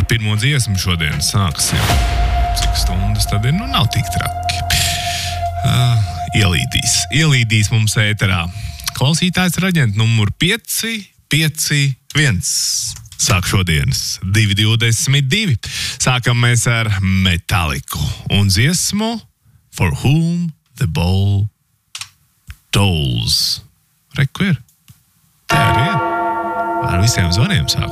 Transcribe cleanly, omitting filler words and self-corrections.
Ar pirmo dziesmu šodien sāksim. Cik stundas tad ir? Nu, nav tik traki. Ielīdīs mums ēterā. Klausītājs raģenta numur 551. Sāk šodienas 222. Sākam mēs ar Metalliku un dziesmu For Whom the Bell Tolls. Reku ir. Tā ir. Ar visiem zvaniem sāk.